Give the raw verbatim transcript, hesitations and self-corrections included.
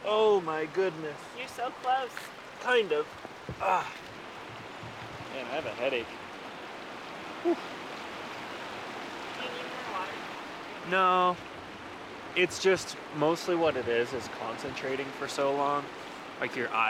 Oh my goodness. You're so close. Kind of. Ah. Man, I have a headache. Whew. Do you need more water? No. It's just mostly what it is is concentrating for so long. Like your eye.